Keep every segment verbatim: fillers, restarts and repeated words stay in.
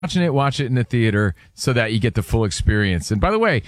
watching it, watch it in the theater so that you get the full experience. And by the way,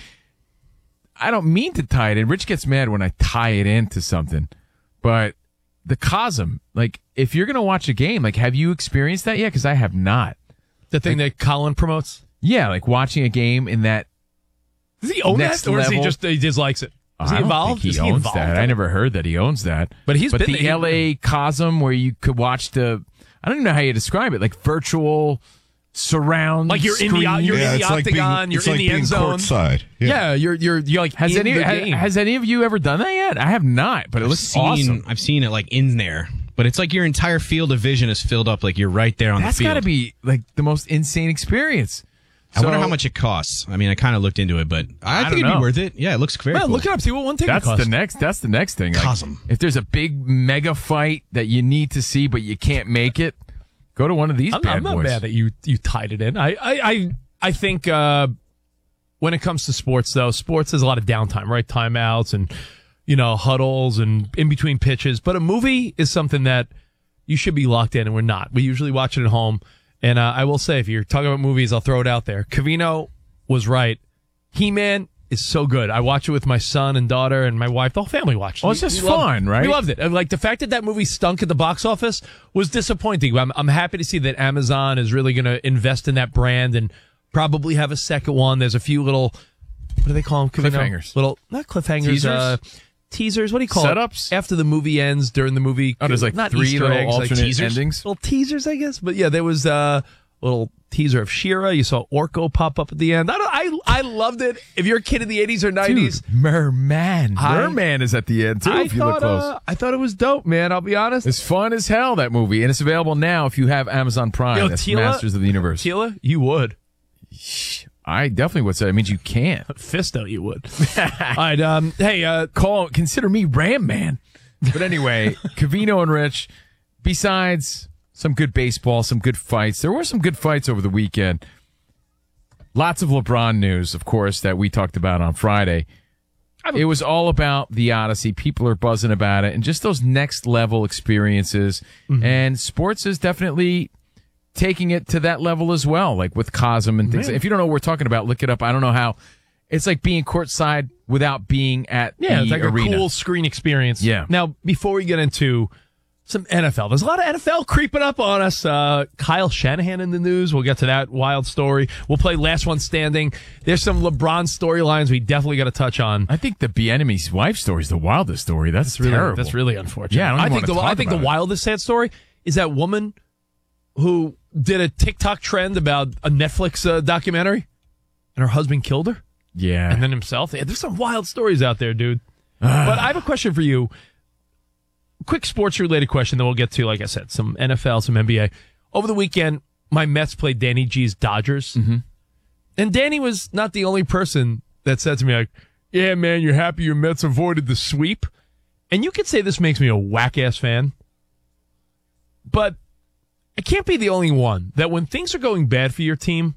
I don't mean to tie it in. Rich gets mad when I tie it into something. But the Cosm, like, if you're going to watch a game, like, have you experienced that yet? Because I have not. The thing like, that Colin promotes? Yeah, like watching a game in that Does he own that? Or is he just he dislikes it? Is he I don't involved? think he is owns he involved that. I never heard that he owns that. But he's but been the he, L A Cosm, where you could watch the, I don't even know how you describe it, like virtual surround, like you're screen. in the you're yeah, in the octagon, like being, you're in like the end zone. Courtside. Yeah. yeah, you're you're you're like has in any the has, game. has any of you ever done that yet? I have not, but it I've looks seen, awesome. I've seen it like in there, but it's like your entire field of vision is filled up, like you're right there on That's the field. got to be like the most insane experience. I So, wonder how much it costs. I mean, I kind of looked into it, but I, I think don't it'd know. be worth it. Yeah, it looks very Well, cool. look it up. See what one ticket That's costs. the next. That's the next thing. Like, Cosm. if there's a big mega fight that you need to see but you can't make it, go to one of these I'm, bad I'm not boys. mad that you you tied it in. I I I, I think uh, when it comes to sports, though, sports has a lot of downtime, right? Timeouts and you know huddles and in between pitches. But a movie is something that you should be locked in, and we're not. We usually watch it at home. And uh, I will say, if you're talking about movies, I'll throw it out there. Covino was right. He-Man is so good. I watch it with my son and daughter and my wife. The whole family watched it. Well, it's We- just we loved fun, it. right? We loved it. And, like, the fact that that movie stunk at the box office was disappointing. I'm, I'm happy to see that Amazon is really going to invest in that brand and probably have a second one. There's a few little, what do they call them? Covino? Cliffhangers. Little, not cliffhangers. Teasers? Uh, teasers. What do you call Setups? it? After the movie ends, during the movie. Oh, there's like not three Easter little eggs, like alternate teasers. endings? Little teasers, I guess. But yeah, there was uh, a little teaser of She-Ra. You saw Orko pop up at the end. I don't, I I loved it. If you're a kid in the eighties or nineties, Dude, Merman. I- Merman is at the end too. I if you look thought close, uh, I thought it was dope, man. I'll be honest. it's fun as hell, that movie, and it's available now if you have Amazon Prime. Yo, That's Tila- Masters of the Universe. Tila, you would. I definitely would say. It means you can't Fisto, you would. All right. Um, hey, uh, call. Consider me Ram Man. But anyway, Covino and Rich. Besides some good baseball, some good fights. There were some good fights over the weekend. Lots of LeBron news, of course, that we talked about on Friday. It was all about the Odyssey. People are buzzing about it, and just those next level experiences. Mm-hmm. And sports is definitely taking it to that level as well, like with Cosm and things. Man. If you don't know what we're talking about, look it up. I don't know how. It's like being courtside without being at yeah, the it's like arena. a cool screen experience. Yeah. Now, before we get into some N F L, there's a lot of N F L creeping up on us. Uh, Kyle Shanahan in the news. We'll get to that wild story. We'll play Last One Standing. There's some LeBron storylines we definitely got to touch on. I think the Bieniemy's wife story is the wildest story. That's, That's really, terrible. That's really unfortunate. Yeah, I don't even think wanna the talk I think the about it. wildest sad story is that woman who did a TikTok trend about a Netflix uh, documentary, and her husband killed her. Yeah. And then himself. Yeah, there's some wild stories out there, dude. But I have a question for you. Quick sports-related question, then we'll get to, like I said, some N F L, some N B A. Over the weekend, my Mets played Danny G's Dodgers. Mm-hmm. And Danny was not the only person that said to me, like, yeah, man, you're happy your Mets avoided the sweep. And you could say this makes me a whack-ass fan. But I can't be the only one that when things are going bad for your team,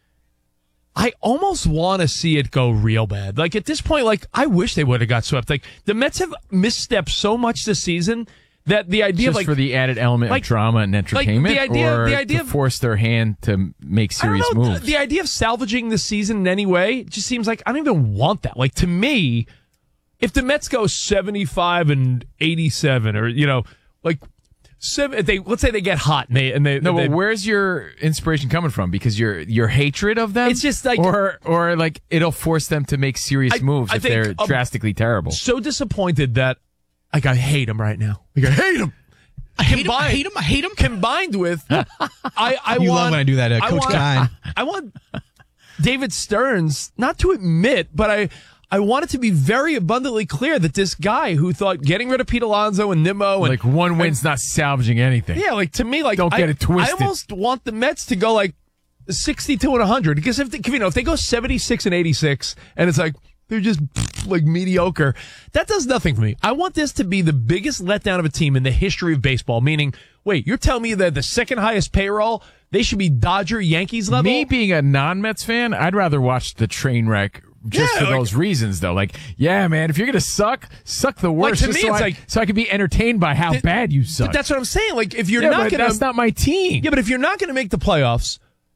I almost want to see it go real bad. Like, at this point, like, I wish they would have got swept. Like, the Mets have misstepped so much this season that the idea just of, like, for the added element like- of drama and entertainment, the idea- or the idea to of- force their hand to make I don't serious know, moves. the, the idea of salvaging the season in any way just seems like I don't even want that. Like, to me, if the Mets go seventy-five and eighty-seven, or, you know, like, seven, if they let's say they get hot and they and they no, they, but where's your inspiration coming from? Because your your hatred of them, It's just like- or or like it'll force them to make serious I- moves I if think, they're um, drastically terrible. so disappointed that like I hate him right now. Like, I hate him. I hate him. I hate him. I hate him. Combined with, I, I You want, love when I do that, uh, I Coach want, Kine. I want David Stearns not to admit, but I, I want it to be very abundantly clear that this guy who thought getting rid of Pete Alonso and Nimmo and Like one win's not salvaging anything. yeah, like to me, like Don't get I, it twisted. I almost want the Mets to go like sixty-two and one hundred because if they, you know if they go seventy-six and eighty-six and it's like they're just like mediocre, that does nothing for me. I want this to be the biggest letdown of a team in the history of baseball. Meaning, wait, you're telling me that the second highest payroll they should be Dodger Yankees level? Me being a non-Mets fan, I'd rather watch the train wreck just Yeah, for like- those reasons, though. Like, yeah, man, if you're gonna suck, suck the worst. to just me, so it's I, like- so I can be entertained by how Th- bad you suck. But that's what I'm saying. Like if you're yeah, not but gonna, that's not my team. yeah, but if you're not going to make the playoffs,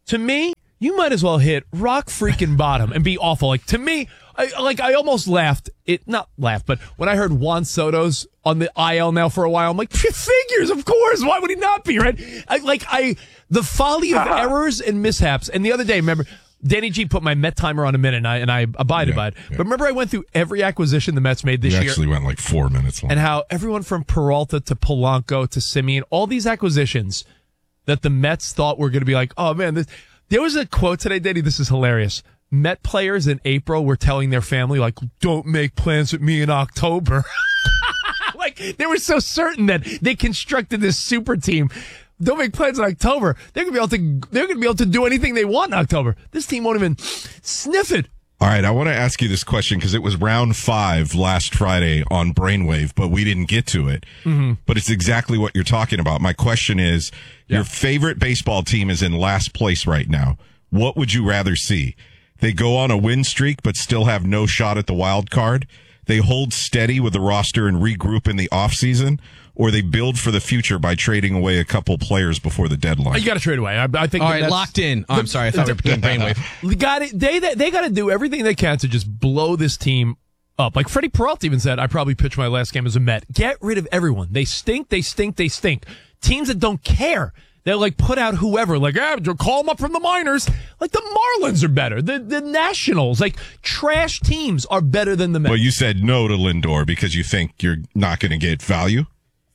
to me, you might as well hit rock freaking bottom and be awful. Like, to me, I, like, I almost laughed. It not laughed, but when I heard Juan Soto's on the I L now for a while, I'm like, figures, of course. Why would he not be, right? I, like, I, the folly of errors and mishaps. And the other day, remember, Danny G put my Met timer on a minute, and I, and I abided Yeah, by it. yeah. But remember, I went through every acquisition the Mets made this You year. actually went like four minutes long. And how everyone from Peralta to Polanco to Simeon, all these acquisitions that the Mets thought were going to be like, oh, man, this, there was a quote today, Danny, this is hilarious. Met players in April were telling their family, like, don't make plans with me in October. Like, they were so certain that they constructed this super team. Don't make plans in October. They're gonna be able to. They're gonna be able to do anything they want in October. This team won't even sniff it. All right, I want to ask you this question because it was round five last Friday on Brainwave, but we didn't get to it. Mm-hmm. But it's exactly what you're talking about. My question is, Yeah. your favorite baseball team is in last place right now. What would you rather see? They go on a win streak but still have no shot at the wild card? They hold steady with the roster and regroup in the offseason? Or they build for the future by trading away a couple players before the deadline? You got to trade away. I, I think. All that right, that's- locked in. Oh, I'm sorry. I thought we were doing brainwave. You got it. They they, they got to do everything they can to just blow this team up. Like Freddie Peralta even said, I probably pitched my last game as a Met. Get rid of everyone. They stink. They stink. They stink. Teams that don't care. They'll like put out whoever. Like, ah, call them up from the minors. Like the Marlins are better. The the Nationals, like trash teams, are better than the Mets. Well, you said no to Lindor because you think you're not going to get value?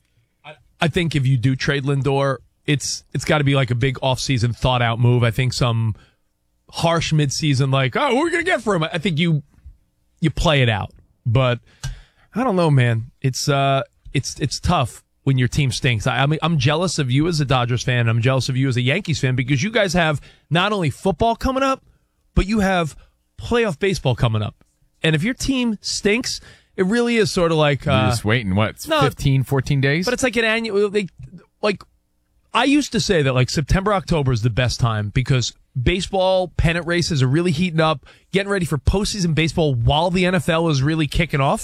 I think if you do trade Lindor, it's it's got to be like a big offseason thought out move. I think some harsh midseason, like, oh, what are we gonna get for him? I think you you play it out. But I don't know, man. It's uh it's it's tough when your team stinks. I, I mean, I'm jealous of you as a Dodgers fan. I'm jealous of you as a Yankees fan because you guys have not only football coming up, but you have playoff baseball coming up. And if your team stinks, it really is sort of like You're uh, just waiting, what, no, fifteen, fourteen days? but it's like an annual. They, like I used to say that like September, October is the best time because baseball pennant races are really heating up, getting ready for postseason baseball while the N F L is really kicking off.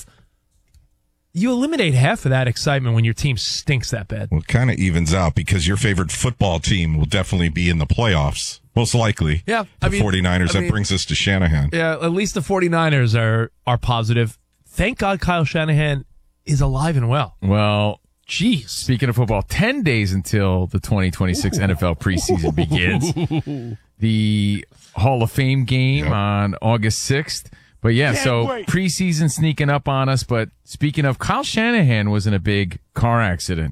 You eliminate half of that excitement when your team stinks that bad. Well, it kind of evens out because your favorite football team will definitely be in the playoffs, most likely. Yeah, the I mean- 49ers. I that mean- brings us to Shanahan. Yeah, at least the 49ers are are positive. Thank God Kyle Shanahan is alive and well. well, Jeez. speaking of football, ten days until the twenty twenty-six N F L preseason begins. The Hall of Fame game Yep. on August sixth. But yeah, so preseason sneaking up on us. But speaking of, Kyle Shanahan was in a big car accident.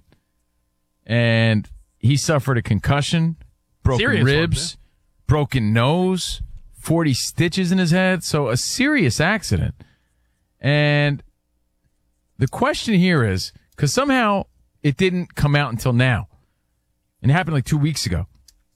And he suffered a concussion, broken Serious one, ribs, broken nose, forty stitches in his head. So a serious accident. And the question here is, because somehow it didn't come out until now, and it happened like two weeks ago.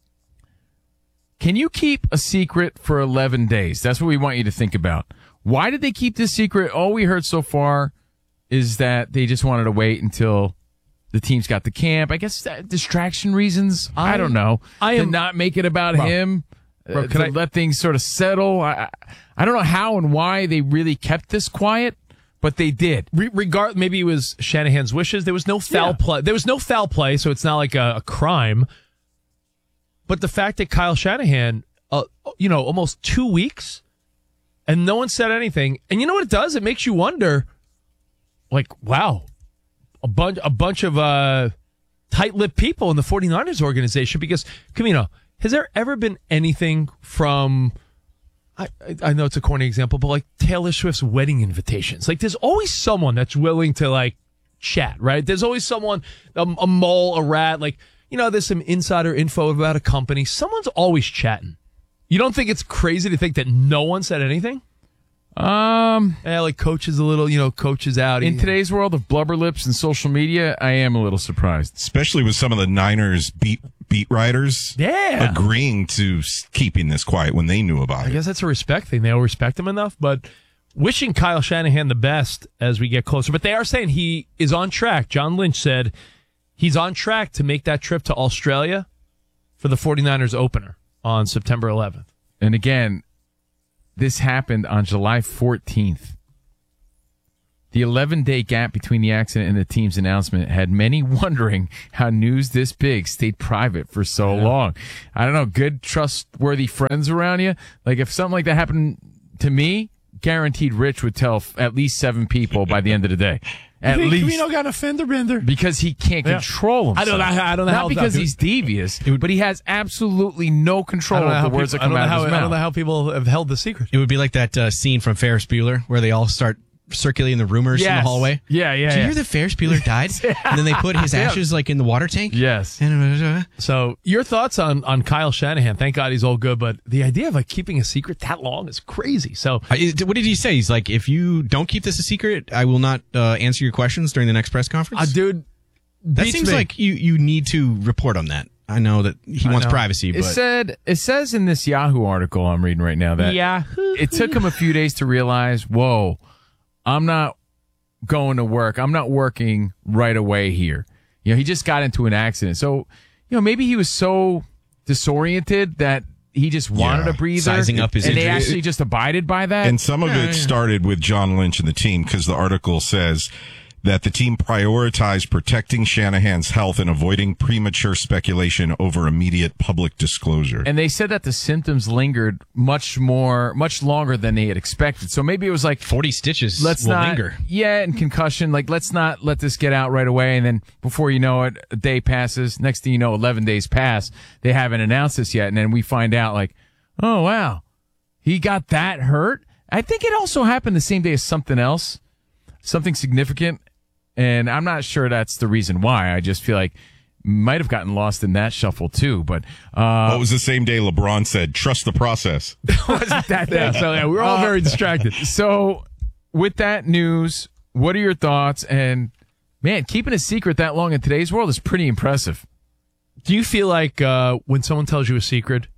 Can you keep a secret for eleven days? That's what we want you to think about. Why did they keep this secret? All we heard so far is that they just wanted to wait until the teams got to camp. I guess that distraction reasons. I, I- don't know. I to am- not make it about Bro. him. Bro, uh, can to I- let things sort of settle. I, I I don't know how and why they really kept this quiet, but they did. Re- regard maybe it was Shanahan's wishes. There was no foul Yeah. play. There was no foul play, so it's not like a, a crime. But the fact that Kyle Shanahan, uh, you know, almost two weeks, and no one said anything, and you know what it does? It makes you wonder, like, wow, a bunch, a bunch of uh, tight-lipped people in the 49ers organization. Because Camino, has there ever been anything from? I, I know it's a corny example, but like Taylor Swift's wedding invitations. Like there's always someone that's willing to like chat, right? There's always someone, a, a mole, a rat, like, you know, there's some insider info about a company. Someone's always chatting. You don't think it's crazy to think that no one said anything? Um, Yeah, like coach is a little, you know, coach is out. in He- today's world of blubber lips and social media, I am a little surprised. Especially with some of the Niners beat beat writers Yeah. agreeing to s- keeping this quiet when they knew about I it. guess that's a respect thing. They don't respect him enough, but wishing Kyle Shanahan the best as we get closer. But they are saying he is on track. John Lynch said he's on track to make that trip to Australia for the 49ers opener on September eleventh. And again, this happened on July fourteenth. The eleven-day gap between the accident and the team's announcement had many wondering how news this big stayed private for so yeah. long. I don't know, good, trustworthy friends around you? Like, if something like that happened to me, guaranteed Rich would tell f- at least seven people by the end of the day. At least. Camino got a fender bender. Because he can't yeah. control himself. I don't know, I don't know Not how because that, he's devious, would, but he has absolutely no control of the words people, that come out how, of his mouth. I don't know how people have held the secret. It would be like that uh, scene from Ferris Bueller where they all start circulating the rumors yes. in the hallway. Yeah, yeah. Did you yeah. hear that Ferris Bueller died? yeah. And then they put his ashes like in the water tank? Yes. So your thoughts on, on Kyle Shanahan? Thank God he's all good, but the idea of like keeping a secret that long is crazy. So uh, what did he say? He's like, if you don't keep this a secret, I will not uh, answer your questions during the next press conference? Uh, dude, that seems me. like you, you need to report on that. I know that he I wants know. privacy, but it said it says in this Yahoo article I'm reading right now that Yahoo. It took him a few days to realize, whoa, I'm not going to work. I'm not working right away here. You know, he just got into an accident. So, you know, maybe he was so disoriented that he just wanted yeah. a breather. Sizing up his and injury. they actually just abided by that. And some of yeah, it yeah. started with John Lynch and the team because the article says that the team prioritized protecting Shanahan's health and avoiding premature speculation over immediate public disclosure. And they said that the symptoms lingered much more, much longer than they had expected. So maybe it was like forty stitches let's will not, linger. Yeah, and concussion. Like, let's not let this get out right away. And then before you know it, a day passes. Next thing you know, eleven days pass. They haven't announced this yet. And then we find out, like, oh, wow, he got that hurt. I think it also happened the same day as something else, something significant. And I'm not sure that's the reason why. I just feel like might have gotten lost in that shuffle too. But uh, what was the same day LeBron said, "Trust the process"? Wasn't that yeah, so yeah, we were all uh, very distracted. So, with that news, what are your thoughts? And man, keeping a secret that long in today's world is pretty impressive. Do you feel like uh, when someone tells you a secret,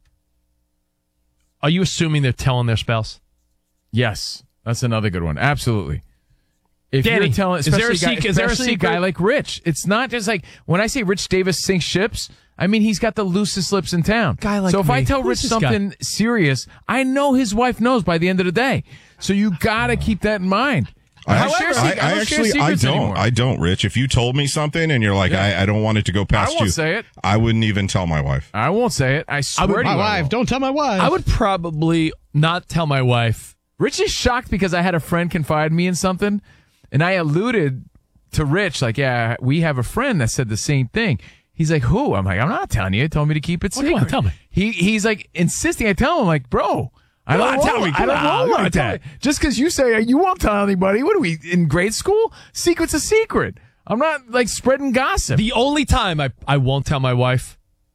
are you assuming they're telling their spouse? Yes, that's another good one. Absolutely. If Danny, you're telling, is there a, guy, sec- is there a especially a guy like Rich, it's not just like when I say Rich Davis sinks ships. I mean, he's got the loosest lips in town. Guy like so if me. I tell Who's Rich something guy? serious, I know his wife knows by the end of the day. So you gotta keep that in mind. I, However, I, I, I, I actually I don't. Anymore. I don't, Rich. If you told me something and you're like, yeah. I, I don't want it to go past I won't you, say it. I wouldn't even tell my wife. I won't say it. I swear I would, to My you, wife, don't tell my wife. I would probably not tell my wife. Rich is shocked because I had a friend confide me in something, and I alluded to Rich, like, yeah, we have a friend that said the same thing. He's like, who? I'm like, I'm not telling you. He told me to keep it Oh, secret. come on, tell me. He He's like insisting. I tell him, like, bro, I don't, Come on, roll, tell me. I Come don't on, roll come on, like tell that. me. Just because you say you won't tell anybody. What are we, in grade school? Secret's a secret. I'm not, like, spreading gossip. The only time I, I won't tell my wife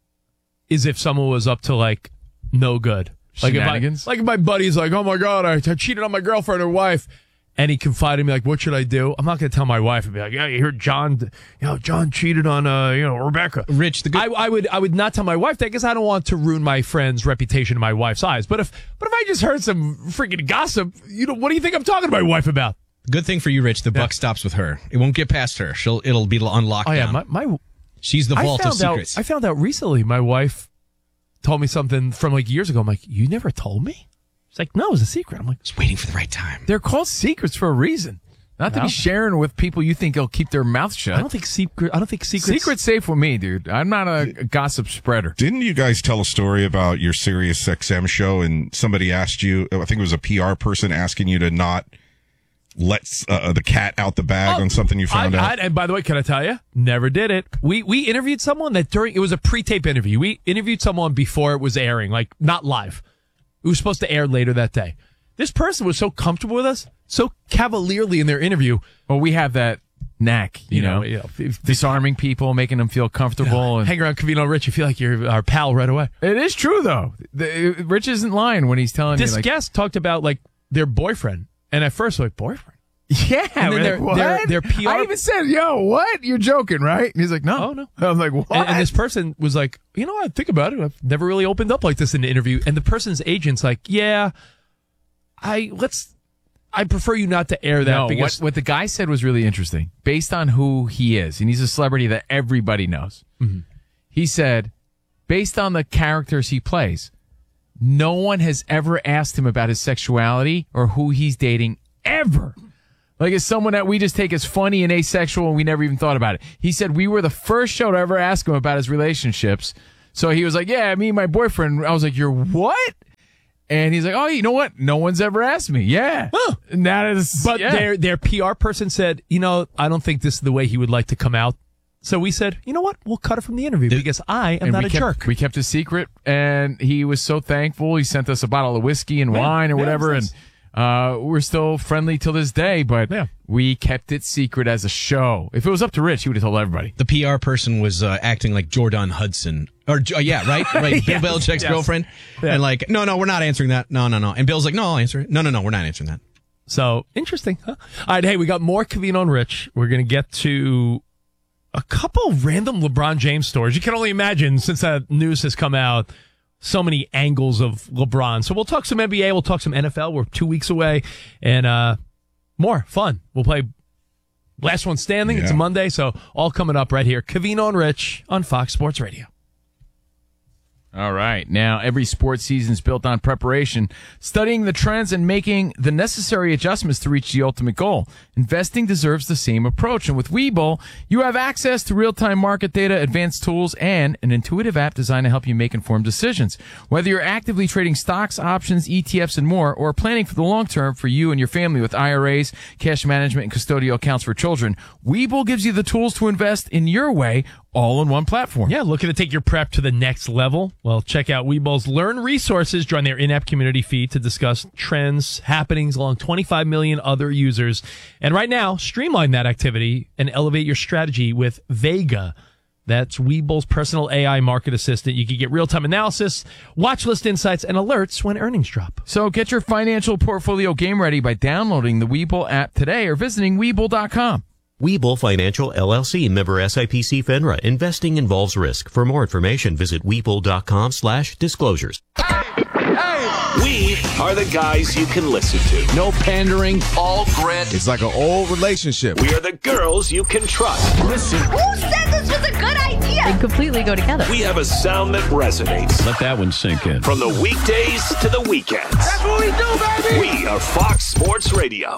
is if someone was up to, like, no good. Like if, I, Shenanigans? like if my buddy's like, oh, my God, I, I cheated on my girlfriend or wife. And he confided in me, like, what should I do? I'm not going to tell my wife and be like, yeah, you heard John, you know, John cheated on, uh, you know, Rebecca. Rich, the good- I, I would, I would not tell my wife that because I don't want to ruin my friend's reputation in my wife's eyes. But if, but if I just heard some freaking gossip, you know, what do you think I'm talking to my wife about? Good thing for you, Rich. The Yeah. buck stops with her. It won't get past her. She'll. It'll be unlocked. Oh yeah, down. my, my She's the I vault of found out, secrets. I found out recently. My wife told me something from like years ago. I'm like, you never told me. She's like, no, it was a secret. I'm like, Just waiting for the right time. They're called secrets for a reason. Not to Yeah. be sharing with people you think will keep their mouth I shut. don't think secret. I don't think secrets. Secret's safe with me, dude. I'm not a, a gossip spreader. Didn't you guys tell a story about your Sirius X M show and somebody asked you, I think it was a P R person asking you to not let uh, the cat out the bag Oh, on something you found I, out? I, and by the way, can I tell you? Never did it. We we interviewed someone that during it was a pre-tape interview. We interviewed someone before it was airing, like not live. It was supposed to air later that day. This person was so comfortable with us, so cavalierly in their interview. Well, we have that knack, you, You know, know, you know, if- disarming people, making them feel comfortable. and Hang around Covino Rich, you feel like you're our pal right away. It is true, though. The, Rich isn't lying when he's telling This you, like, guest talked about like their boyfriend, and at first, like boyfriend. yeah, And then we're their- like, what? their- their P R I even said, yo, what? You're joking, right? And he's like, no. Oh, no. I'm like, what? And, and this person was like, you know, I think about it. I've never really opened up like this in an interview. And the person's agent's like, yeah, I let's. I prefer you not to air that no, because what, what the guy said was really interesting. Based on who he is, and he's a celebrity that everybody knows. Mm-hmm. He said, based on the characters he plays, no one has ever asked him about his sexuality or who he's dating ever. Like it's someone that we just take as funny and asexual and we never even thought about it. He said we were the first show to ever ask him about his relationships. So he was like, yeah, me and my boyfriend. I was like, you're what? And he's like, oh, you know what? No one's ever asked me. Yeah. Huh. And that is, But yeah. their their P R person said, you know, I don't think this is the way he would like to come out. So we said, you know what? We'll cut it from the interview because I am And not we a kept, jerk. We kept it secret, and he was so thankful. He sent us a bottle of whiskey and Yeah. wine or Yeah, whatever, it's and uh, we're still friendly till this day. But Yeah. we kept it secret as a show. If it was up to Rich, he would have told everybody. The P R person was uh, acting like Jordan Hudson. Or uh, yeah, right? Right. Bill Yes, Belichick's yes. girlfriend. Yeah. And like, no, no, we're not answering that. No, no, no. And Bill's like, no, I'll answer it. No, no, no, we're not answering that. So interesting. Huh? All right. Hey, we got more Covino and Rich. We're going to get to a couple random LeBron James stories. You can only imagine since that news has come out, so many angles of LeBron. So we'll talk some N B A. We'll talk some N F L. We're two weeks away and, uh, more fun. We'll play Last One Standing. Yeah. It's a Monday. So all coming up right here. Covino and Rich on Fox Sports Radio. All right. Now, every sports season is built on preparation, studying the trends and making the necessary adjustments to reach the ultimate goal. Investing deserves the same approach. And with Webull, you have access to real-time market data, advanced tools, and an intuitive app designed to help you make informed decisions. Whether you're actively trading stocks, options, E T Fs, and more, or planning for the long term for you and your family with I R As, cash management, and custodial accounts for children, Webull gives you the tools to invest in your way, all in one platform. Yeah, looking to take your prep to the next level? Well, check out Webull's Learn Resources. Join their in-app community feed to discuss trends, happenings along twenty-five million other users. And right now, streamline that activity and elevate your strategy with Vega. That's Webull's personal A I market assistant. You can get real-time analysis, watch list insights, and alerts when earnings drop. So get your financial portfolio game ready by downloading the Webull app today or visiting Webull dot com. Webull Financial L L C, member S I P C FINRA. Investing involves risk. For more information, visit Webull dot com slash disclosures. We are the guys you can listen to. No pandering, all grit. It's like an old relationship. We are the girls you can trust. Listen. Who said this was a good idea? They completely go together. We have a sound that resonates. Let that one sink in. From the weekdays to the weekends. That's what we do, baby. We are Fox Sports Radio.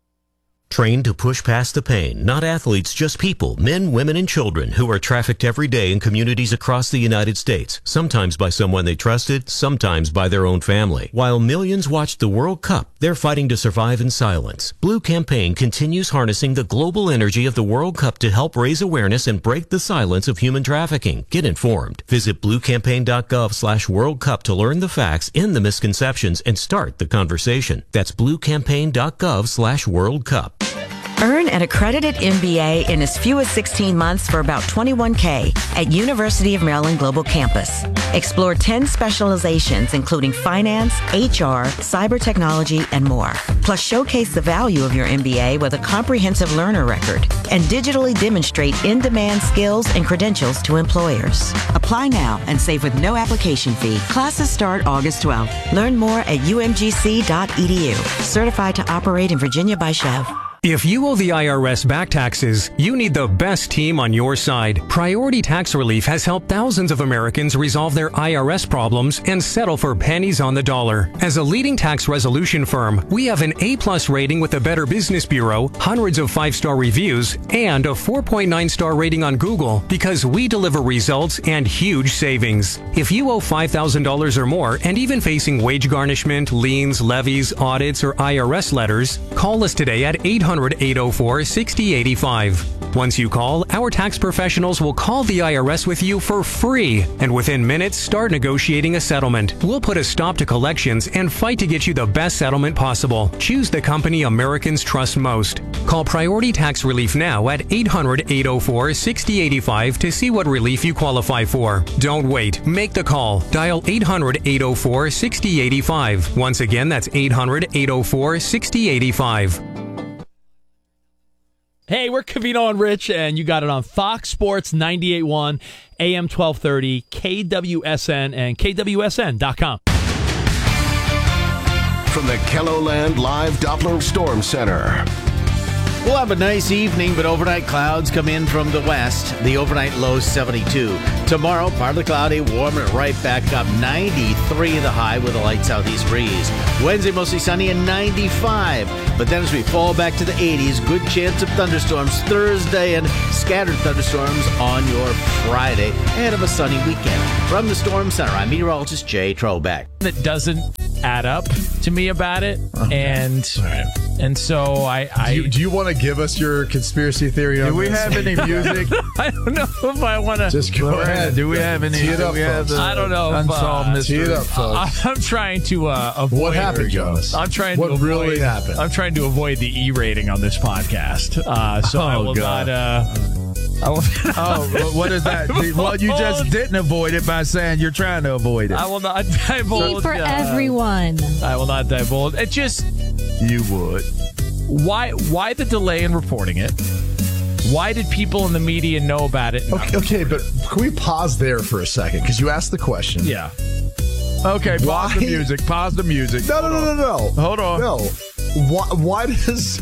Trained to push past the pain, not athletes, just people, men, women, and children who are trafficked every day in communities across the United States, sometimes by someone they trusted, sometimes by their own family. While millions watched the World Cup, they're fighting to survive in silence. Blue Campaign continues harnessing the global energy of the World Cup to help raise awareness and break the silence of human trafficking. Get informed. Visit bluecampaign.gov slash World Cup to learn the facts, end the misconceptions, and start the conversation. That's bluecampaign.gov slash World Cup. Earn an accredited M B A in as few as sixteen months for about twenty-one K at University of Maryland Global Campus. Explore ten specializations, including finance, H R, cyber technology, and more. Plus, showcase the value of your M B A with a comprehensive learner record and digitally demonstrate in-demand skills and credentials to employers. Apply now and save with no application fee. Classes start August twelfth. Learn more at u m g c dot e d u. Certified to operate in Virginia by Chev. If you owe the I R S back taxes, you need the best team on your side. Priority Tax Relief has helped thousands of Americans resolve their I R S problems and settle for pennies on the dollar. As a leading tax resolution firm, we have an A-plus rating with the Better Business Bureau, hundreds of five-star reviews, and a four point nine star rating on Google because we deliver results and huge savings. If you owe five thousand dollars or more and even facing wage garnishment, liens, levies, audits, or I R S letters, call us today at eight hundred, eight oh four, six oh eight five. Once you call, our tax professionals will call the I R S with you for free, and within minutes start negotiating a settlement. We'll put a stop to collections and fight to get you the best settlement possible. Choose the company Americans trust most. Call Priority Tax Relief now at eight hundred, eight oh four, six oh eight five to see what relief you qualify for. Don't wait. Make the call. Dial eight hundred, eight oh four, six oh eight five. Once again, that's eight hundred, eight oh four, six oh eight five. Hey, we're Covino and Rich, and you got it on Fox Sports ninety-eight point one, A M twelve thirty, K W S N, and K W S N dot com. From the Kelloland Live Doppler Storm Center. We'll have a nice evening, but overnight clouds come in from the west. The overnight low seventy-two. Tomorrow, partly cloudy, warming it right back up. ninety-three the high with a light southeast breeze. Wednesday, mostly sunny and ninety-five. But then as we fall back to the eighties, good chance of thunderstorms Thursday and scattered thunderstorms on your Friday ahead of a sunny weekend. From the Storm Center, I'm meteorologist Jay Trobeck. That doesn't add up to me about it, and right. and so I. I do you, do you want to give us your conspiracy theory? On do we this? have any music? I don't know if I want to. Just go ahead. Do we have any? Tee it up, we have folks. the I don't know. Unsolved uh, mystery. Tee it up, folks. I'm trying to uh, avoid. What happened, Jonas? I'm trying what to avoid. really happened? I'm trying to avoid the E rating on this podcast. Uh, so oh, I will God. not. Uh, I will, oh, what is that? Well, you just didn't avoid it by saying you're trying to avoid it. I will not divulge. Key for uh, everyone. I will not divulge. It just. You would. Why? Why the delay in reporting it? Why did people in the media know about it? Okay, okay, but can we pause there for a second? Because you asked the question. Yeah. Okay, pause Why? the music. Pause the music. No, no, no, no, no. Hold on. No. Why, why does...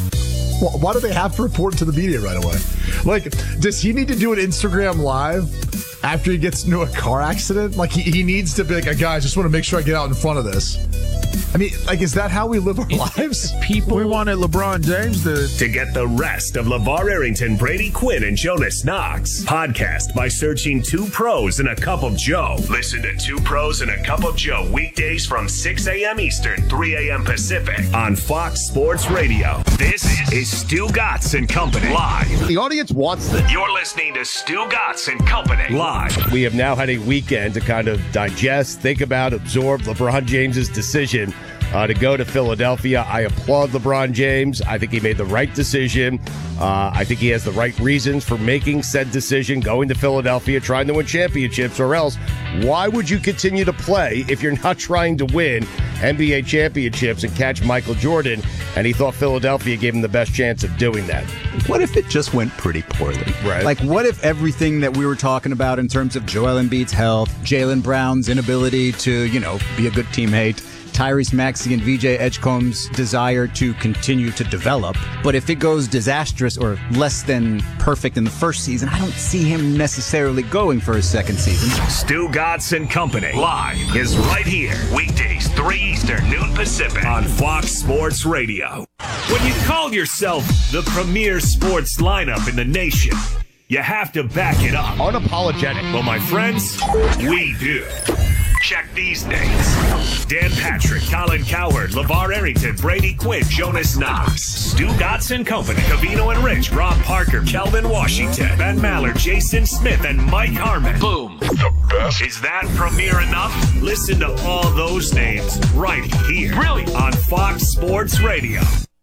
Why do they have to report to the media right away? Like, does he need to do an Instagram live after he gets into a car accident? Like, he, he needs to be like, guys, I just want to make sure I get out in front of this. I mean, like, is that how we live our lives? People, we wanted LeBron James to... To get the rest of LeVar Arrington, Brady Quinn, and Jonas Knox. Podcast by searching Two Pros and a Cup of Joe. Listen to Two Pros and a Cup of Joe weekdays from six a.m. Eastern, three a.m. Pacific on Fox Sports Radio. This is Stu Gatz and Company live. The audience wants this. You're listening to Stu Gatz and Company live. We have now had a weekend to kind of digest, think about, absorb LeBron James's decision Uh, to go to Philadelphia. I applaud LeBron James. I think he made the right decision. Uh, I think he has the right reasons for making said decision, going to Philadelphia, trying to win championships, or else why would you continue to play if you're not trying to win N B A championships and catch Michael Jordan? And he thought Philadelphia gave him the best chance of doing that. What if it just went pretty poorly? Right. Like, what if everything that we were talking about in terms of Joel Embiid's health, Jaylen Brown's inability to, you know, be a good teammate, Tyrese Maxey and V J Edgecombe's desire to continue to develop. But if it goes disastrous or less than perfect in the first season, I don't see him necessarily going for his second season. Stu Gatz and Company live is right here. Weekdays, three Eastern, noon Pacific on Fox Sports Radio. When you call yourself the premier sports lineup in the nation, you have to back it up. Unapologetic. Well, my friends, we do. Check these names. Dan Patrick, Colin Cowherd, LeVar Arrington, Brady Quinn, Jonas Knox, Stu Gatz and Company, Covino and Rich, Rob Parker, Kelvin Washington, Ben Maller, Jason Smith, and Mike Harmon. Boom. The best. Is that premier enough? Listen to all those names right here. Really? On Fox Sports Radio.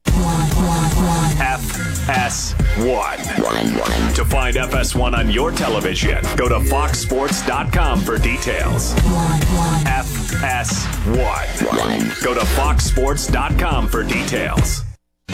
F S one. To find F S one on your television, go to fox sports dot com for details. F S one. Go to fox sports dot com for details.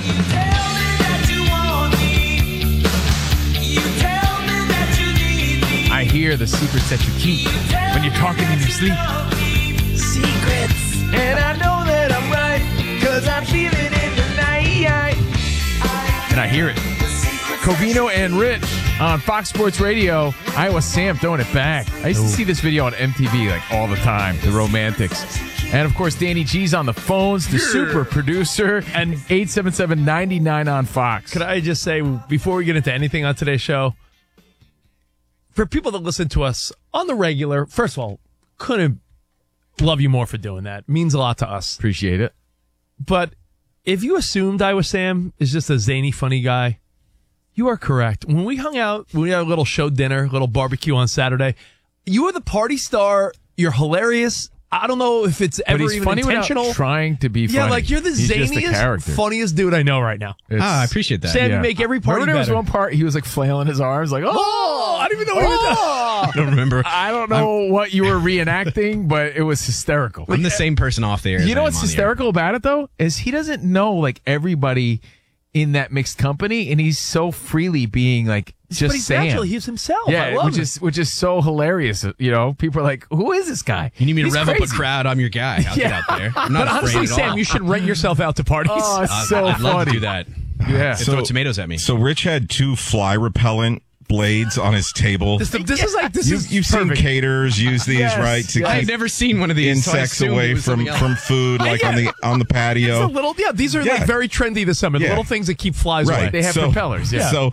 I hear the secrets that you keep when you're talking in your sleep. Secrets. And I know that I'm right, because I feel it in the night. And I hear it. Covino and Rich on Fox Sports Radio. Iowa Sam throwing it back. I used to see this video on M T V like all the time, the Romantics. And of course, Danny G's on the phones, the super producer, and eight seven seven, nine nine on Fox. Could I just say, before we get into anything on today's show, for people that listen to us on the regular, first of all, couldn't love you more for doing that. Means a lot to us. Appreciate it. But if you assumed Iowa Sam is just a zany, funny guy, you are correct. When we hung out, when we had a little show dinner, little barbecue on Saturday, you were the party star. You're hilarious. I don't know if it's ever but he's even funny intentional. Without trying to be funny. Yeah, like you're the he's zaniest, funniest dude I know right now. It's, ah, I appreciate that. Sam, yeah. you make every party Remember there better. was one part he was like flailing his arms like, oh, oh I don't even know what he was doing. I don't remember. I don't know I'm, what you were reenacting, but it was hysterical. I'm the same person off the air. You know what's hysterical about it, though? Is he doesn't know, like, everybody in that mixed company, and he's so freely being, like, just but he's Sam. naturally, he's himself. Yeah, I love which it. is which is so hilarious. You know, people are like, who is this guy? You need me to he's rev crazy. up a crowd? I'm your guy. I'll Yeah. get out there. I'm not But honestly, afraid at Sam, all. you should rent yourself out to parties. Oh, it's Uh, so I'd funny. love to do that. Yeah. And throw tomatoes at me. So Rich had two fly repellent blades on his table. This, this is like this you, is you've perfect. seen caterers use these, Yes, right? To yes. keep I've never seen one of these. so I insects assumed it away was from, something else. from food, like on the on the patio. It's a little, yeah. These are Yeah. like very trendy this summer. The Yeah. little things that keep flies Right. away. They have So- propellers. Yeah. So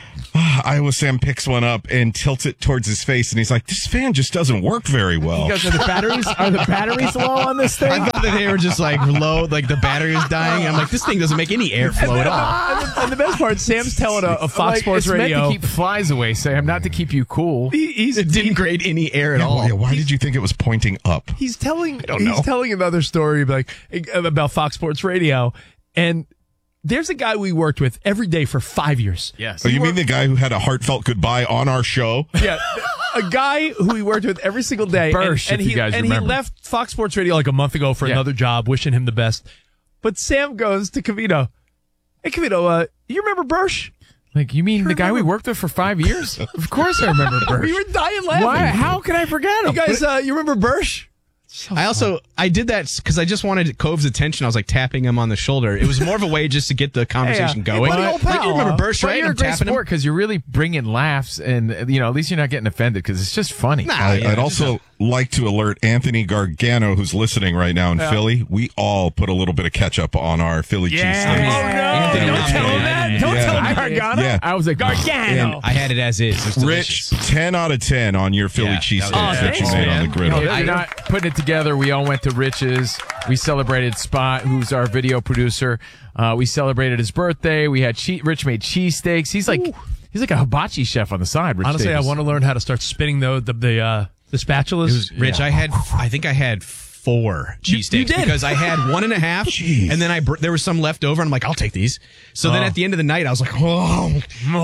uh, Iowa Sam picks one up and tilts it towards his face, and he's like, "This fan just doesn't work very well." You guys, are the batteries are the batteries low on this thing? I thought that they were just like low, like the battery was dying. I'm like, this thing doesn't make any airflow at all. And the, and the best part, Sam's telling a, a Fox Like, Sports it's Radio. meant to keep flies away, Sam, not to keep you cool. he, he's It didn't grade any air at Yeah, all. yeah, why did you think it was pointing up? he's telling don't he's know. telling another story like about Fox Sports Radio, and there's a guy we worked with every day for five years. Yes. Oh, you mean the guy who had a heartfelt goodbye on our show? Yeah, a guy who we worked with every single day. Bursch, and, and if he you guys and remember. he left Fox Sports Radio like a month ago for Yeah. another job, wishing him the best. But Sam goes to Cavino. Hey, Cavino, uh, you remember Bursch? Like, you mean the guy we worked with for five years? Of course I remember Bursch. We were dying laughing. Why? How can I forget him? You guys, uh, you remember Bursch? I also I did that because I just wanted Cove's attention. I was like tapping him on the shoulder. It was more of a way just to get the conversation Hey, uh, going. hey, buddy, old Like, pal, you remember uh, Bursch, But right? you're I'm a great tapping him. sport because you're really bringing laughs, and you know at least you're not getting offended because it's just funny. Nah, I, yeah, I'd just also like to alert Anthony Gargano, who's listening right now in Yeah. Philly. We all put a little bit of ketchup on our Philly Yeah. cheesesteaks. Oh, no. Anthony Don't Gargano. tell him that. Don't Yeah. tell him I- Gargano. Yeah. I was like Gargano. I had it as is. It was Rich, delicious. ten out of ten on your Philly Yeah, cheesesteaks that was- that Oh, you thanks, made man. on the You griddle. know, if you're not putting it together, we all went to Rich's. We celebrated Spot, who's our video producer. Uh, we celebrated his birthday. We had che- Rich made cheesesteaks. He's like he's like a hibachi chef on the side. Rich Honestly, Davis. I want to learn how to start spinning the the the, uh, the spatulas. It was Rich. I had, I think I had four You- you cheesesteaks did? because I had one and a half, and then I br- there was some left over, and I'm like, I'll take these. So then Oh. at the end of the night, I was like, oh,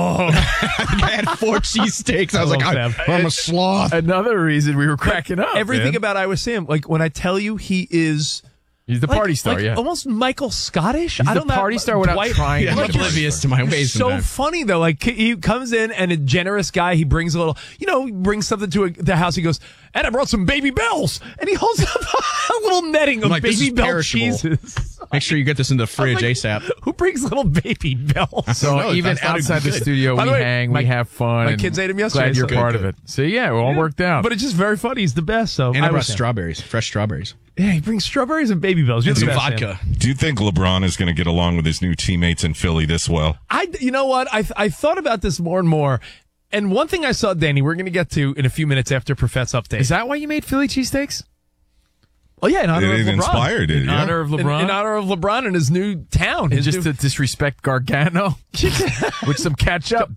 I think I had four cheesesteaks. I was like, love I, Sam. I'm a sloth. Another reason we were cracking up. Everything man. about Iowa Sam, like when I tell you he is He's the like- party star. like yeah. almost Michael Scottish. He's I the don't know. party star without Dwight- trying to I'm Like, oblivious to my ways. So sometimes. funny though. Like he comes in and a generous guy. He brings a little, you know, he brings something to a, the house. He goes, and I brought some Baby Bells, and he holds up a little netting of I'm like, this Baby is Bell perishable. cheeses. Make sure you get this in the fridge like, ASAP. Who brings little Baby Bells? So No, even that sounded outside the good. studio, By we the way, hang, my- we have fun. my and kids ate 'em yesterday, Glad you're so- part Good, of it. So yeah, it all worked out. But it's just very funny. He's the best. So And I Iowa brought Sam. strawberries, fresh strawberries. Yeah, he brings strawberries and Baby Bells. You're And the some best, vodka. man. Do you think LeBron is going to get along with his new teammates in Philly this well? I, you know what? I, I thought about this more and more. And one thing I saw, Danny, we're going to get to in a few minutes after Profet's update. Is that why you made Philly cheesesteaks? Oh yeah, in honor It of LeBron. inspired it, In yeah. honor of In, LeBron? in honor of LeBron and his new town. And His just new, to disrespect Gargano with some ketchup.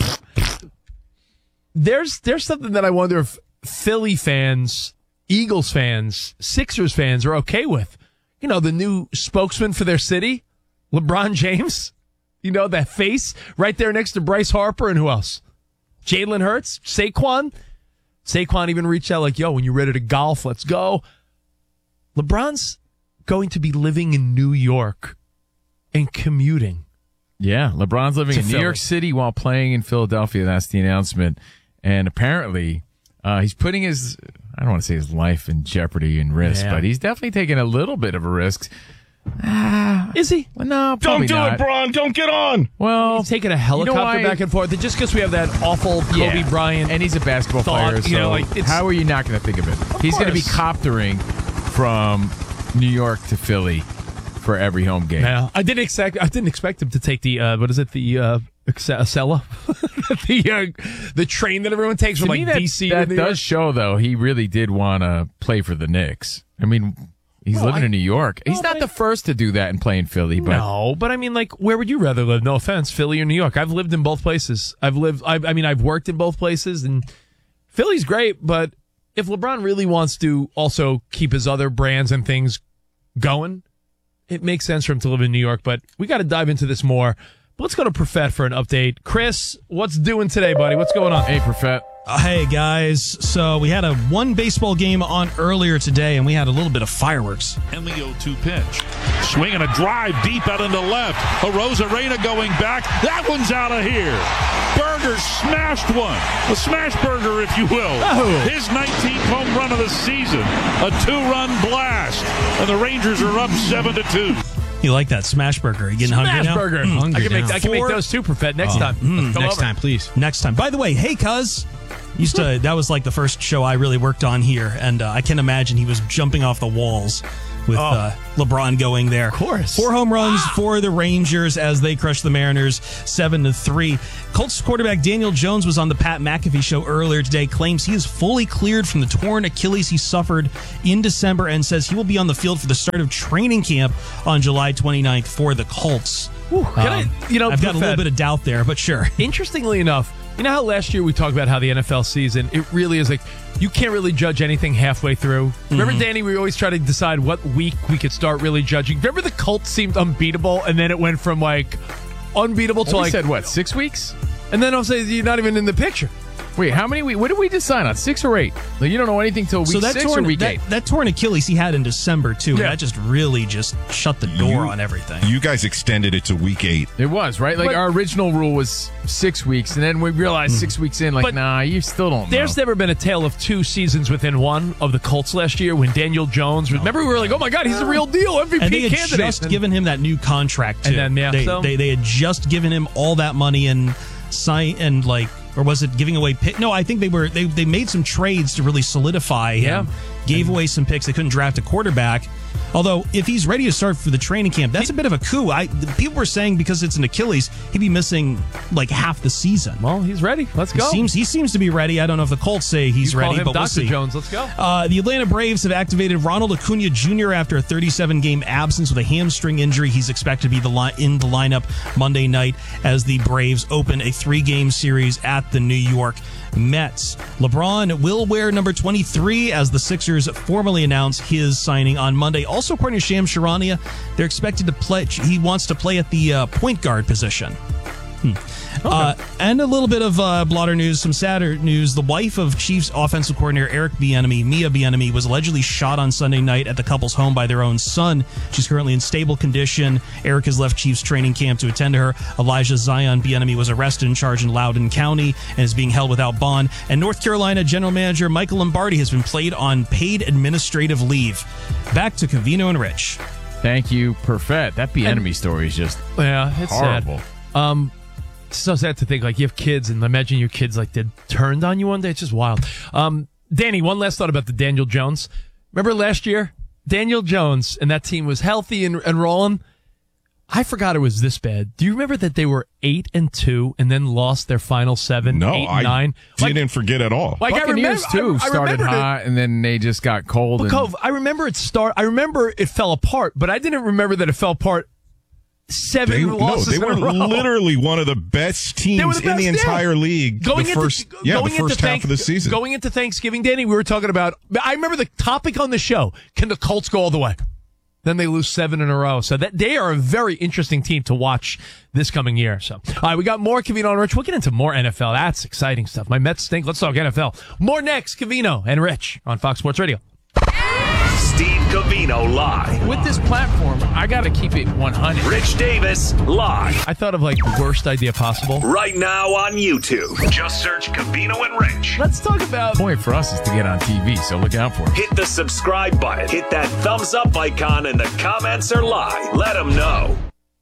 there's there's something that I wonder if Philly fans, Eagles fans, Sixers fans are okay with. You know, the new spokesman for their city, LeBron James. You know, that face right there next to Bryce Harper and who else? Jalen Hurts, Saquon. Saquon even reached out like, yo, when you're ready to golf, let's go. LeBron's going to be living in New York and commuting. Yeah, LeBron's living To in New Philly. York City while playing in Philadelphia. That's the announcement. And apparently, uh, he's putting his, I don't want to say his life in jeopardy and risk, Yeah. but he's definitely taking a little bit of a risk. Is he? Well, no, probably Don't do not. it, Bron. Don't get on. Well, He's taking a helicopter why- back and forth. Just because we have that awful Kobe Yeah. Bryant. and he's a basketball thought, player, so you know, like, it's- how are you not going to think of it? he's going to be course. coptering from New York to Philly for every home game. Yeah, I didn't expect. I didn't expect him to take the uh, what is it? The uh, Acela, the uh, the train that everyone takes To from me, like that, D C. that to New does York. show, though, he really did want to play for the Knicks. I mean, he's Well, living I- in New York. He's Well, not I- the first to do that and play in Philly, but No, but I mean, like, where would you rather live? No offense, Philly or New York. I've lived in both places. I've lived. I, I mean, I've worked in both places, and Philly's great. But if LeBron really wants to also keep his other brands and things going, it makes sense for him to live in New York. But we got to dive into this more. But let's go to Profet for an update. Chris, what's doing today, buddy? What's going on? hey, Profet. Uh, hey guys, so we had a one baseball game on earlier today, and we had a little bit of fireworks. And the oh two pitch. Swinging a drive deep out into left. A Rosarena going back. That one's out of here. Berger smashed one. A smash burger, if you will. Oh. His nineteenth home run of the season. A two-run blast. And the Rangers are up seven to two. You like that smash burger? You getting hungry now? Burger. Mm, I hungry can make now. I can make Four- those too, Perfett. Next Oh. time. Mm, Come next over. time, please. Next time. By the way, hey, cuz. Used to that was like the first show I really worked on here, and uh, I can imagine he was jumping off the walls with Oh. uh, LeBron going there. Of course. Four home runs for the Rangers as they crush the Mariners seven to three. Colts quarterback Daniel Jones was on the Pat McAfee show earlier today, claims he is fully cleared from the torn Achilles he suffered in December, and says he will be on the field for the start of training camp on July twenty-ninth for the Colts. Can I- you know, I've got a little Perfett, bit of doubt there, but sure. Interestingly enough, you know how last year we talked about how the N F L season, it really is like, you can't really judge anything halfway through. Remember, Mhm. Danny, we always try to decide what week we could start really judging. Remember the Colts seemed unbeatable, and then it went from like unbeatable to We like... said, what, six weeks? And then I'll say you're not even in the picture. Wait, how many weeks? What did we decide on? Six or eight? Like, you don't know anything till week So that six torn, or week that, eight? that torn Achilles he had in December too, Yeah. and that just really just shut the door on everything. You guys extended it to week eight. It was, right? Like, But- our original rule was six weeks, and then we realized six weeks in, like, But nah, you still don't know. There's never been a tale of two seasons within one of the Colts last year when Daniel Jones. Remember, we were like, "Oh my God, he's a real deal M V P And they had candidate." just And- given him that new contract too. And then, yeah, they, so- they they had just given him all that money and sign and like, or was it giving away pick? No, I think they were they they made some trades to really solidify him. Yeah. Gave away some picks. They couldn't draft a quarterback. Although, if he's ready to start for the training camp, that's a bit of a coup. I people were saying because it's an Achilles, he'd be missing like half the season. Well, he's ready. Let's go. He seems he seems to be ready. I don't know if the Colts say he's You call ready, him but we'll Doctor see. Jones. Let's go. Uh, the Atlanta Braves have activated Ronald Acuna Junior after a thirty-seven game absence with a hamstring injury. He's expected to be the li- in the lineup Monday night as the Braves open a three-game series at the New York Mets. LeBron will wear number twenty-three as the Sixers formally announce his signing on Monday. Also, according to Shams Charania, they're expected to play. He wants to play at the uh, point guard position. Hmm. Uh, and a little bit of uh, blotter news, some sadder news. The wife of Chiefs offensive coordinator Eric Bieniemy, Mia Bieniemy, was allegedly shot on Sunday night at the couple's home by their own son. She's currently in stable condition. Eric has left Chiefs training camp to attend to her. Elijah Zion Bieniemy was arrested and charged in Loudoun County and is being held without bond. And North Carolina general manager Michael Lombardi has been placed on paid administrative leave. Back to Covino and Rich. Thank you, Perfett. That be enemy story is just Yeah, it's horrible. sad. Um, it's so sad to think like you have kids and imagine your kids like did turned on you one day. It's just wild. Um, Danny, one last thought about the Daniel Jones. Remember last year, Daniel Jones and that team was healthy and, and rolling. I forgot it was this bad. Do you remember that they were eight and two and then lost their final seven, No, eight and I nine? Like, didn't forget at all. like I Buccaneers, remember, too, I, I started remembered it. hot, and then they just got cold. But and Cove, I remember it start. I remember it fell apart, but I didn't remember that it fell apart. Seven They, no, losses they in were a row. literally one of the best teams They were the in the best, yeah. entire league. Going the into, first, yeah, the going first into half thank- of the season. Going into Thanksgiving, Danny, we were talking about. I remember the topic on the show: can the Colts go all the way? Then they lose seven in a row. So that they are a very interesting team to watch this coming year. So, all right, we got more Covino and Rich. We'll get into more N F L. That's exciting stuff. My Mets stink. Let's talk N F L. More next. Covino and Rich on Fox Sports Radio. Steve Covino live. with this platform, I got to keep it one hundred. Rich Davis live. I thought of like the worst idea possible. Right now on YouTube. Just search Covino and Rich. Let's talk about. The point for us is to get on T V, so look out for it. Hit the subscribe button. Hit that thumbs up icon, and the comments are live. Let them know.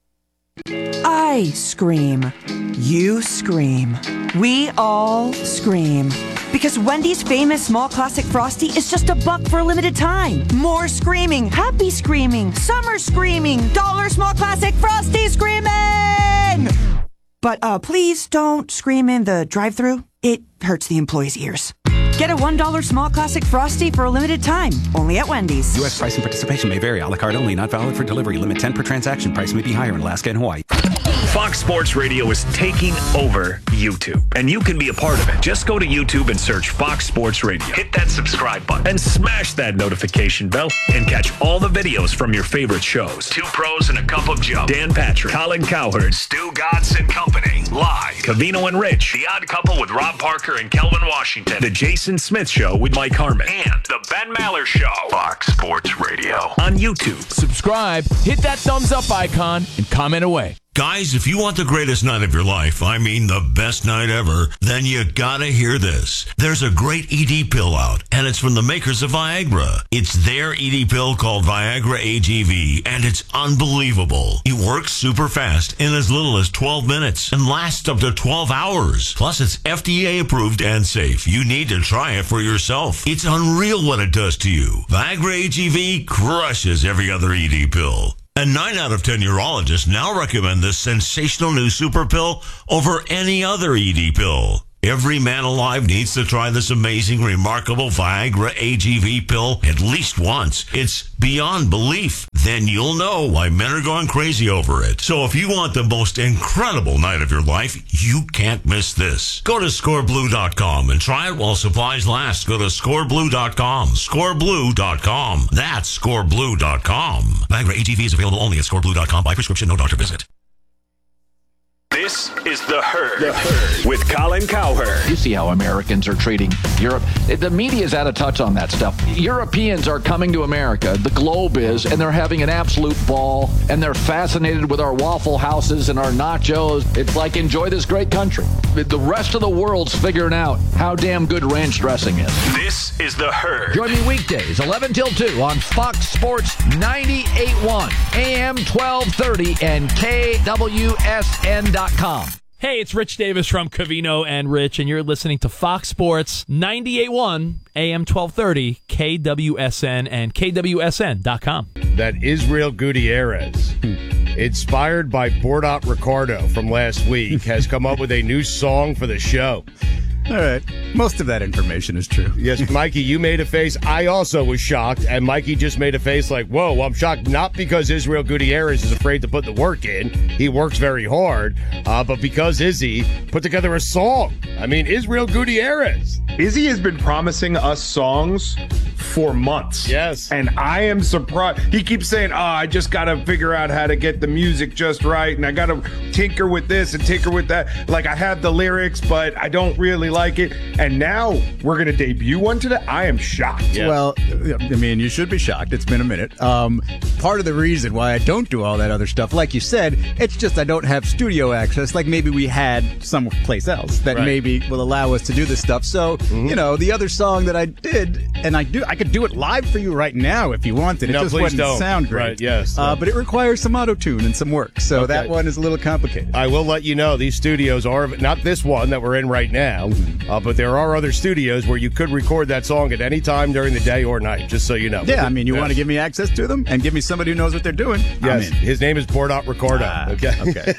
I scream. You scream. We all scream. Because Wendy's famous small classic Frosty is just a buck for a limited time. More screaming, happy screaming, summer screaming, dollar small classic Frosty screaming! But uh, please don't scream in the drive-thru. It hurts the employees' ears. Get a one dollar small classic Frosty for a limited time, only at Wendy's. U S price and participation may vary. A la carte only. Not valid for delivery. Limit ten per transaction. Price may be higher in Alaska and Hawaii. Fox Sports Radio is taking over YouTube, and you can be a part of it. Just go to YouTube and search Fox Sports Radio. Hit that subscribe button and smash that notification bell and catch all the videos from your favorite shows. Two Pros and a Cup of Joe. Dan Patrick, Colin Cowherd, Stu Godson Company. Live. Covino and Rich. The Odd Couple with Rob Parker and Kelvin Washington. The Jason Smith Show with Mike Harmon. And The Ben Maller Show. Fox Sports Radio. On YouTube. Subscribe, hit that thumbs up icon, and comment away. Guys, if you want the greatest night of your life, I mean the best night ever, then you gotta hear this. There's a great E D pill out, and it's from the makers of Viagra. It's their E D pill called Viagra A G V, and it's unbelievable. It works super fast in as little as twelve minutes and lasts up to twelve hours. Plus, it's F D A approved and safe. You need to try it for yourself. It's unreal what it does to you. Viagra A G V crushes every other E D pill. And nine out of ten urologists now recommend this sensational new super pill over any other E D pill. Every man alive needs to try this amazing, remarkable Viagra A G V pill at least once. It's beyond belief. Then you'll know why men are going crazy over it. So if you want the most incredible night of your life, you can't miss this. Go to score blue dot com and try it while supplies last. Go to score blue dot com. score blue dot com. That's score blue dot com. Viagra A G V is available only at score blue dot com by prescription, no doctor visit. This is The Herd, the Herd. with Colin Cowherd. You see how Americans are treating Europe. The media's out of touch on that stuff. Europeans are coming to America, the globe is, and they're having an absolute ball, and they're fascinated with our Waffle Houses and our nachos. It's like, enjoy this great country. The rest of the world's figuring out how damn good ranch dressing is. This is The Herd. Join me weekdays, eleven till two on Fox Sports ninety-eight point one, A M twelve thirty, and K W S N dot com. Hey, it's Rich Davis from Covino and Rich, and you're listening to Fox Sports ninety-eight point one, A M twelve thirty, K W S N, and K W S N dot com. That Israel Gutierrez, inspired by Bordot Ricardo from last week, has come up with a new song for the show. All right. Most of that information is true. Yes, Mikey, you made a face. I also was shocked, and Mikey just made a face like, whoa, I'm shocked, not because Israel Gutierrez is afraid to put the work in. He works very hard, uh, but because Izzy put together a song. I mean, Israel Gutierrez. Izzy has been promising us songs for months. Yes. And I am surprised. He keeps saying, oh, I just got to figure out how to get the music just right, and I got to tinker with this and tinker with that. Like, I have the lyrics, but I don't really like it. And now we're going to debut one today. I am shocked. Yeah. Well, I mean, you should be shocked. It's been a minute. Um, part of the reason why I don't do all that other stuff, like you said, it's just I don't have studio access like maybe we had someplace else that Right. maybe will allow us to do this stuff. So, Mm-hmm. you know, the other song that I did, and I do, I could do it live for you right now if you wanted. It No, just please wouldn't don't. sound great. Right, yes. Uh, but it requires some auto-tune and some work. So Okay. that one is a little complicated. I will let you know these studios are, not this one that we're in right now, uh, but there are other studios where you could record that song at any time during the day or night, just so you know. Yeah, I mean, you Yes. want to give me access to them and give me somebody who knows what they're doing? Yes, I'm in. his name is Bordot Ricardo. Ah, okay.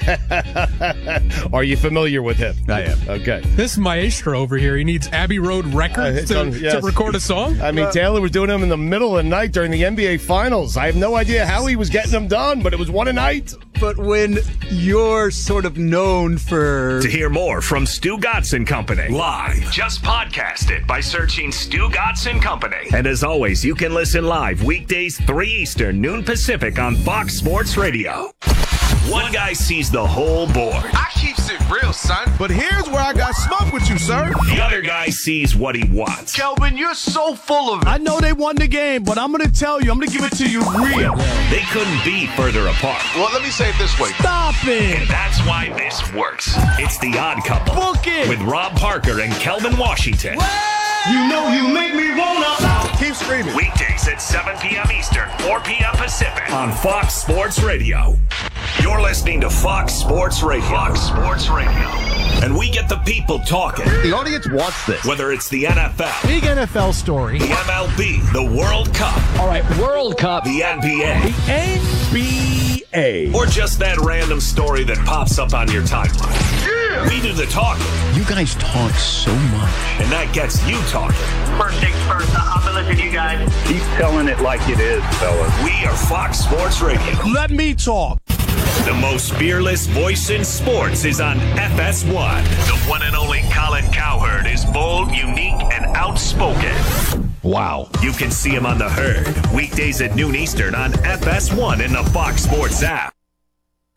okay. Are you familiar with him? I am. Okay. This maestro over here, he needs Abbey Road Records Uh, to, it's on- yes. to record a song? I mean, Taylor was doing them in the middle of the night during the N B A Finals. I have no idea how he was getting them done, but it was one a night. But when you're sort of known for... To hear more from Stu Gatz and Company live, just podcast it by searching Stu Gatz and Company. And as always, you can listen live weekdays three Eastern, noon Pacific on Fox Sports Radio. One guy sees the whole board. I keeps it real, son. But here's where I got smoke with you, sir. The other guy sees what he wants. Kelvin, you're so full of it. I know they won the game, but I'm going to tell you, I'm going to give it to you real. They couldn't be further apart. Well, let me say it this way. Stop it. And that's why this works. It's The Odd Couple. Book it. With Rob Parker and Kelvin Washington. You know you make me wanna. Keep screaming. Weekdays at seven p.m. Eastern, four p.m. Pacific on Fox Sports Radio. You're listening to Fox Sports Radio. Fox Sports Radio. And we get the people talking. The audience wants this. Whether it's the N F L, Big N F L story. the M L B, the World Cup, All right, World Cup. the N B A, N B A. or just that random story that pops up on your timeline. Yeah. We do the talking, You guys talk so much. and that gets you talking. First things first, I'm gonna listen to you guys. Keep telling it like it is, fellas. We are Fox Sports Radio. Let me talk. The most fearless voice in sports is on F S one. The one and only Colin Cowherd is bold, unique, and outspoken. Wow. You can see him on The Herd, weekdays at noon Eastern on F S one in the Fox Sports app.